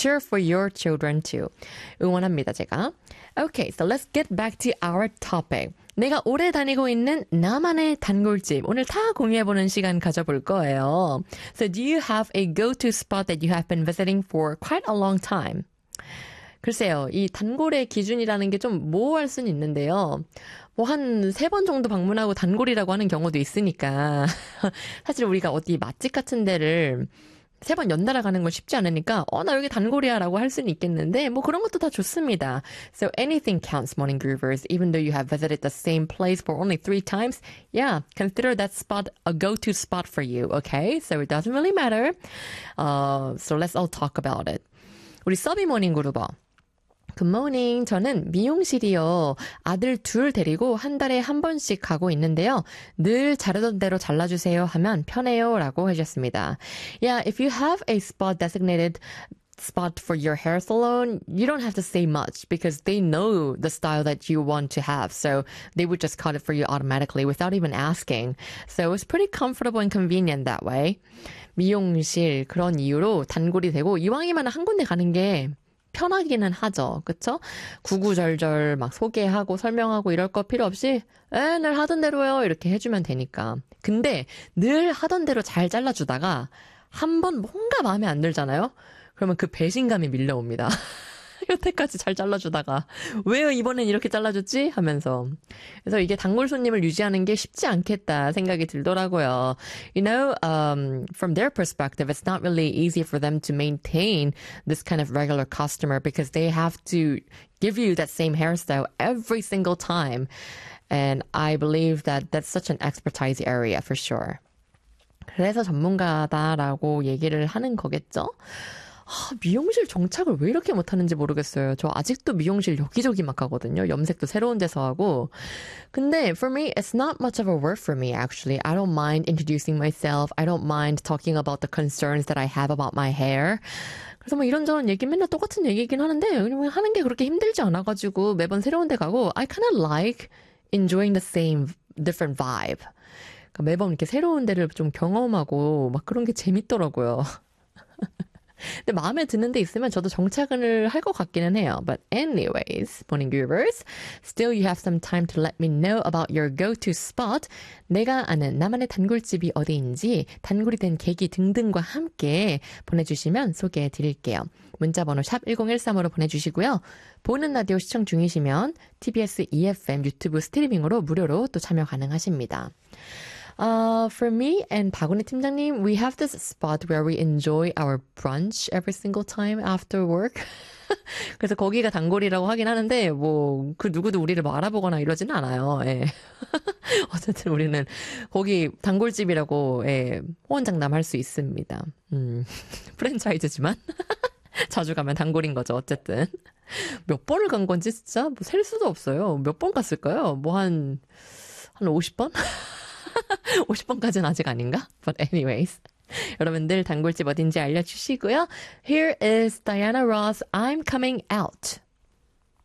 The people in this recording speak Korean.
cheer for your children too. 응원합니다, 제가. Okay, so let's get back to our topic. 내가 오래 다니고 있는 나만의 단골집. 오늘 다 공유해보는 시간 가져볼 거예요. So do you have a go-to spot that you have been visiting for quite a long time? 글쎄요, 이 단골의 기준이라는 게 좀 모호할 수는 있는데요. 뭐 한 3번 정도 방문하고 단골이라고 하는 경우도 있으니까. 사실 우리가 어디 맛집 같은 데를 3번 연달아 가는 건 쉽지 않으니까 나 여기 단골이야 라고 할 수는 있겠는데 뭐 그런 것도 다 좋습니다. So anything counts, morning groovers. Even though you have visited the same place for only 3 times, yeah, consider that spot a go-to spot for you, okay? So it doesn't really matter. So let's all talk about it. 우리 서비 모닝 그루버. 굿모닝. 저는 미용실이요. 아들 둘 데리고 한 달에 한 번씩 가고 있는데요. 늘 자르던 대로 잘라주세요 하면 편해요 라고 해주셨습니다. Yeah, if you have a spot designated spot for your hair salon, you don't have to say much because they know the style that you want to have. So they would just cut it for you automatically without even asking. So it's pretty comfortable and convenient that way. 미용실 그런 이유로 단골이 되고 이왕이면 한 군데 가는 게 편하기는 하죠. 그쵸? 구구절절 막 소개하고 설명하고 이럴 거 필요 없이 늘 하던 대로요 이렇게 해주면 되니까. 근데 늘 하던 대로 잘 잘라주다가 한 번 뭔가 마음에 안 들잖아요? 그러면 그 배신감이 밀려옵니다. 여태까지 잘 잘라주다가 왜 이번엔 이렇게 잘라줬지? 하면서. 그래서 이게 단골 손님을 유지하는 게 쉽지 않겠다 생각이 들더라고요. You know, from their perspective, it's not really easy for them to maintain this kind of regular customer because they have to give you that same hairstyle every single time. And I believe that that's such an expertise area for sure. 그래서 전문가다라고 얘기를 하는 거겠죠? 미용실 정착을 왜 이렇게 못하는지 모르겠어요. 저 아직도 미용실 여기저기 막 가거든요. 염색도 새로운 데서 하고. 근데 for me, it's not much of a work for me actually. I don't mind introducing myself. I don't mind talking about the concerns that I have about my hair. 그래서 뭐 이런저런 얘기 맨날 똑같은 얘기긴 하는데 그냥 하는 게 그렇게 힘들지 않아가지고 매번 새로운 데 가고 I kind of like enjoying the same different vibe. 그러니까 매번 이렇게 새로운 데를 좀 경험하고 막 그런 게 재밌더라고요. 근데 마음에 드는 데 있으면 저도 정착을 할 것 같기는 해요. But anyways, morning groovers, still you have some time to let me know about your go-to spot. 내가 아는 나만의 단골집이 어디인지 단골이 된 계기 등등과 함께 보내주시면 소개해 드릴게요. 문자번호 샵 1013으로 보내주시고요. 보는 라디오 시청 중이시면 TBS EFM 유튜브 스트리밍으로 무료로 또 참여 가능하십니다. For me and 박은희 팀장님, we have this spot where we enjoy our brunch every single time after work. 그래서 거기가 단골이라고 하긴 하는데, 뭐, 그 누구도 우리를 뭐 알아보거나 이러지는 않아요. 예. 어쨌든 우리는 거기 단골집이라고, 예, 호언장담할 수 있습니다. 프랜차이즈지만. 자주 가면 단골인 거죠, 어쨌든. 몇 번을 간 건지 진짜 뭐 셀 수도 없어요. 몇 번 갔을까요? 뭐 한 50번? 50번까지는 아직 아닌가? But anyways. 여러분들 단골집 어딘지 알려주시고요. Here is Diana Ross, I'm Coming Out.